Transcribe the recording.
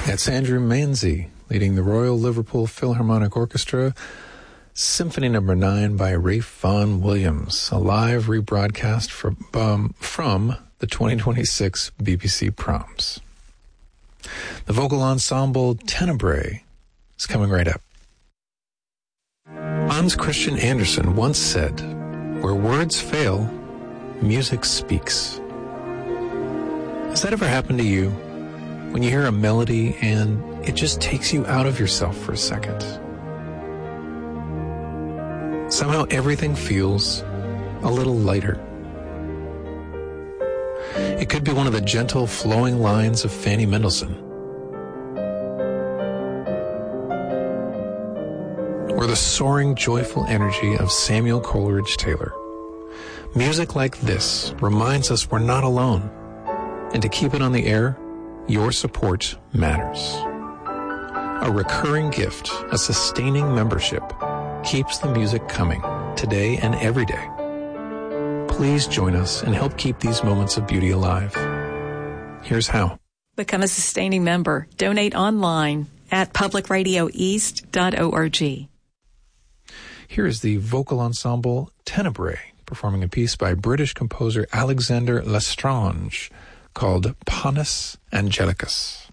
That's Andrew Manzi leading the Royal Liverpool Philharmonic Orchestra, Symphony No. 9 by Ralph Vaughan Williams, a live rebroadcast from the 2026 BBC Proms. The vocal ensemble Tenebrae is coming right up. Hans Christian Andersen once said, "Where words fail, music speaks." Has that ever happened to you? When you hear a melody and it just takes you out of yourself for a second. Somehow everything feels a little lighter. It could be one of the gentle flowing lines of Fanny Mendelssohn, or the soaring joyful energy of Samuel Coleridge Taylor. Music like this reminds us we're not alone, and to keep it on the air, your support matters. A recurring gift, a sustaining membership, keeps the music coming today and every day. Please join us and help keep these moments of beauty alive. Here's how. Become a sustaining member. Donate online at publicradioeast.org. Here is the vocal ensemble Tenebrae performing a piece by British composer Alexander Lestrange called Panis Angelicus.